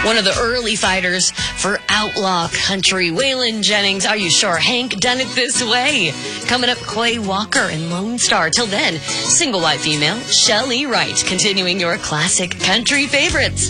One of the early fighters for outlaw country, Waylon Jennings. Are you sure? Hank done it this way. Coming up, Quay Walker and Lone Star. Till then, single white female, Shelley Wright, continuing your classic country favorites.